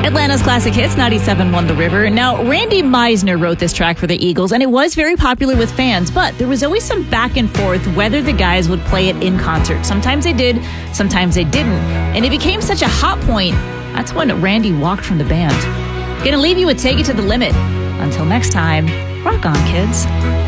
Atlanta's Classic Hits, 97.1 The River. Now, Randy Meisner wrote this track for the Eagles, and it was very popular with fans, but there was always some back and forth whether the guys would play it in concert. Sometimes they did, sometimes they didn't. And it became such a hot point, that's when Randy walked from the band. Gonna leave you with Take It to the Limit. Until next time, rock on, kids.